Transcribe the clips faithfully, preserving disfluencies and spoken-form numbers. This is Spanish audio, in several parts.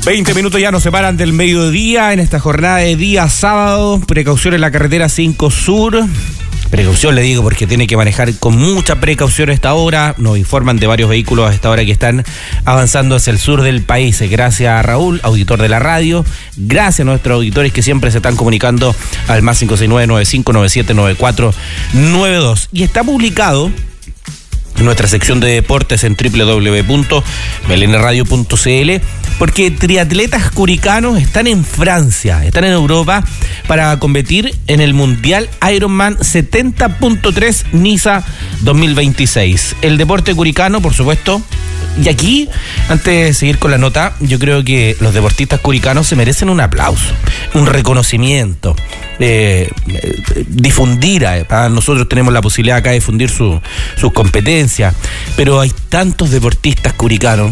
veinte minutos ya nos separan del mediodía en esta jornada de día sábado. Precaución en la carretera cinco Sur. Precaución le digo porque tiene que manejar con mucha precaución a esta hora. Nos informan de varios vehículos a esta hora que están avanzando hacia el sur del país. Gracias a Raúl, auditor de la radio. Gracias a nuestros auditores que siempre se están comunicando al más cinco seis nueve, nueve cinco nueve siete, nueve cuatro nueve dos. Y está publicado en nuestra sección de deportes en doble u doble u doble u punto belén radio punto c l, porque triatletas curicanos están en Francia, están en Europa para competir en el Mundial Ironman setenta punto tres Niza dos mil veintiséis. El deporte curicano, por supuesto. Y aquí, antes de seguir con la nota, yo creo que los deportistas curicanos se merecen un aplauso, un reconocimiento, eh, difundir, eh, nosotros tenemos la posibilidad acá de difundir su, sus competencias, pero hay tantos deportistas curicanos,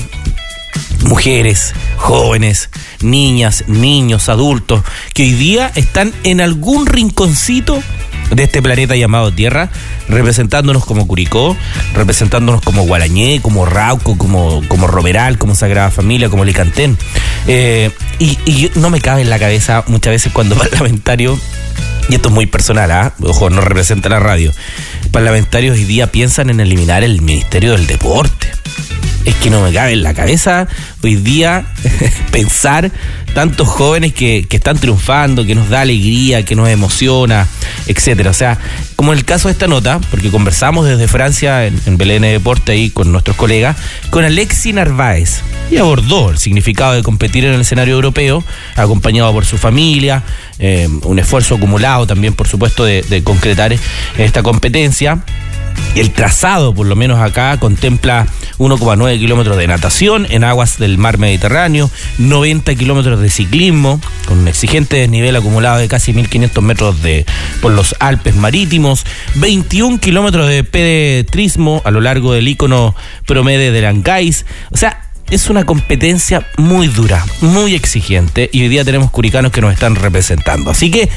mujeres, jóvenes, niñas, niños, adultos, que hoy día están en algún rinconcito de este planeta llamado Tierra, representándonos como Curicó, representándonos como Guarañé, como Rauco, como, como Romeral, como Sagrada Familia, como Licantén. Eh, y, y no me cabe en la cabeza muchas veces cuando parlamentarios, y esto es muy personal, ¿ah? Ojo, no representa la radio, parlamentarios hoy día piensan en eliminar el Ministerio del Deporte. Es que no me cabe en la cabeza hoy día pensar tantos jóvenes que, que están triunfando, que nos da alegría, que nos emociona, etcétera. O sea, como en el caso de esta nota, porque conversamos desde Francia en, en Belén Deporte ahí con nuestros colegas, con Alexis Narváez, y abordó el significado de competir en el escenario europeo, acompañado por su familia, eh, un esfuerzo acumulado también, por supuesto, de, de concretar esta competencia. El trazado, por lo menos acá, contempla uno coma nueve kilómetros de natación en aguas del mar Mediterráneo, noventa kilómetros de ciclismo, con un exigente desnivel acumulado de casi mil quinientos metros de, por los Alpes marítimos, veintiún kilómetros de pedetrismo a lo largo del ícono Promede de Langais. O sea, es una competencia muy dura, muy exigente, y hoy día tenemos curicanos que nos están representando. Así que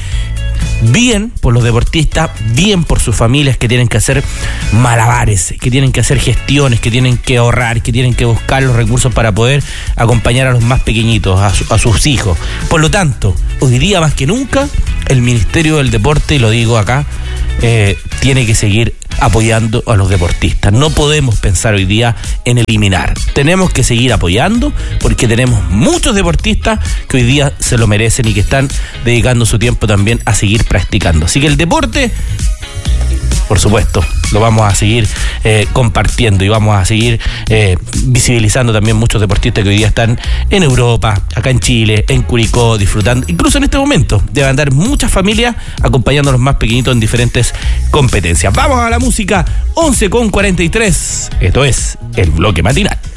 bien por los deportistas, bien por sus familias que tienen que hacer malabares, que tienen que hacer gestiones, que tienen que ahorrar, que tienen que buscar los recursos para poder acompañar a los más pequeñitos, a, su, a sus hijos. Por lo tanto, hoy día más que nunca, el Ministerio del Deporte, y lo digo acá, eh, tiene que seguir apoyando a los deportistas. No podemos pensar hoy día en eliminar. Tenemos que seguir apoyando porque tenemos muchos deportistas que hoy día se lo merecen y que están dedicando su tiempo también a seguir practicando. Así que el deporte, por supuesto, lo vamos a seguir eh, compartiendo y vamos a seguir eh, visibilizando también muchos deportistas que hoy día están en Europa, acá en Chile, en Curicó, disfrutando. Incluso en este momento deben andar muchas familias acompañando a los más pequeñitos en diferentes competencias. Vamos a la música, once con cuarenta y tres. Esto es el bloque matinal.